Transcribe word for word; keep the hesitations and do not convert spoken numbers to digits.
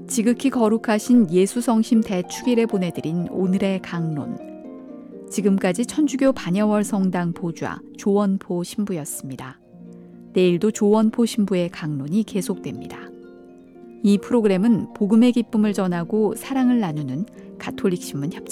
지극히 거룩하신 예수성심 대축일에 보내드린 오늘의 강론. 지금까지 천주교 반야월 성당 보좌 조원포 신부였습니다. 내일도 조원포 신부의 강론이 계속됩니다. 이 프로그램은 복음의 기쁨을 전하고 사랑을 나누는 가톨릭 신문 협찬입니다.